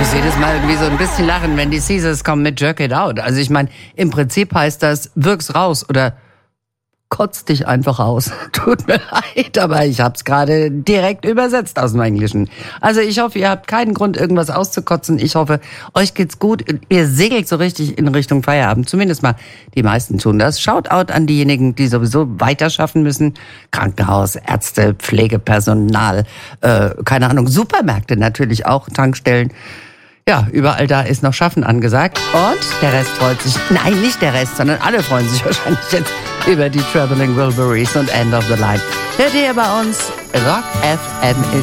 muss jedes Mal irgendwie so ein bisschen lachen, wenn die Caesars kommen mit Jerk It Out. Also ich meine, im Prinzip heißt das, wirk's raus oder kotz dich einfach aus. Tut mir leid, aber ich hab's gerade direkt übersetzt aus dem Englischen. Also ich hoffe, ihr habt keinen Grund, irgendwas auszukotzen. Ich hoffe, euch geht's gut. Ihr segelt so richtig in Richtung Feierabend. Zumindest mal die meisten tun das. Shoutout an diejenigen, die sowieso weiter schaffen müssen. Krankenhaus, Ärzte, Pflegepersonal, keine Ahnung, Supermärkte natürlich auch, Tankstellen. Ja, überall da ist noch Schaffen angesagt. Und der Rest freut sich, nein, nicht der Rest, sondern alle freuen sich wahrscheinlich jetzt über die Traveling Wilburys und End of the Line. Hört ihr bei uns, Rock FM ist